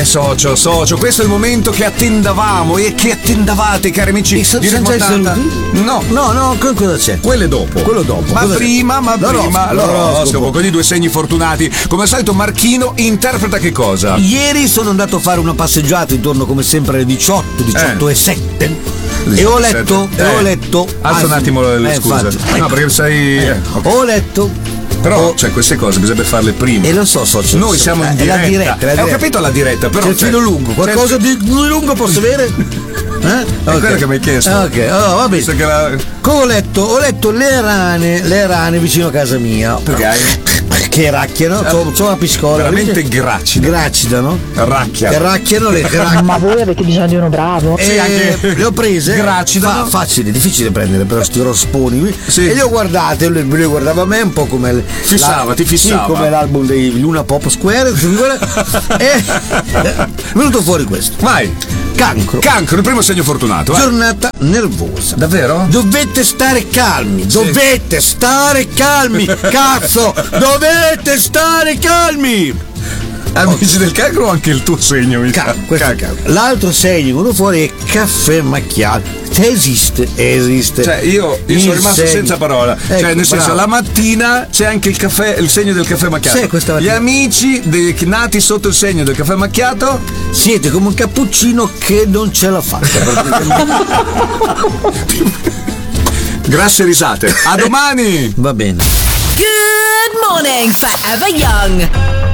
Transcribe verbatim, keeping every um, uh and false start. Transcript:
socio, socio, questo è il momento che attendavamo e che attendavate, cari amici. So- di sono già i Remontata. saluti? No, No, no, co- cosa c'è? quelle dopo. Quello dopo. Ma Cosa c'è? prima, ma L'oroscopo, prima, l'oroscopo. l'oroscopo, con i due segni fortunati. Come al solito, Marchino interpreta che cosa? Ieri sono andato a fare una passeggiata intorno come sempre alle diciotto, diciotto Eh. e sette. E ho letto, e ho Eh. letto. Alza un ah, attimo le eh, scuse. infatti. No, perché sei. eh, ok. Ho letto. Però, ho- cioè, queste cose bisogna farle prima. E lo so, socio. Noi siamo in È diretta. la diretta, è la Eh, ho diretta. capito la diretta, però. C'è il cioè, filo lungo. Qualcosa di lungo posso avere? Eh? È quello che mi hai chiesto. Ok, oh, va bene. Visto che la- Ho letto, ho letto le rane, le rane vicino a casa mia. Perché? Che racchiano, c'ho, c'ho una piscola. Veramente gracida. Gracidano. Racchia. Che racchiano le che racchiano. Ma voi avete bisogno di uno bravo? E anche- le ho prese. Gracidano. Fa- facile, difficile prendere però sti rosponi qui. Sì. E le ho guardate, lui lui guardava me un po' come il- Fissava, la- ti fissava. Sì, come l'album dei Luna Pop Square. E è venuto fuori questo. Vai. Cancro. Cancro, il primo segno fortunato. vai. Giornata nervosa. Davvero? Dovete stare calmi, dovete stare calmi, cazzo, dovete stare calmi. Amici del cancro o anche il tuo segno? mi sa? Cal- questo è Cancro. calmo. L'altro segno, uno fuori è caffè macchiato. Esiste, esiste. Cioè, io, io Il sono rimasto segno. senza parola. Ecco, cioè, nel senso, bravo. la mattina c'è anche il caffè, il segno del caffè macchiato. Sì, questa Gli mattina. amici dei- nati sotto il segno del caffè macchiato. Siete come un cappuccino che non ce l'ha fatta. Grasse risate. A domani! Va bene. Good morning, Forever Young.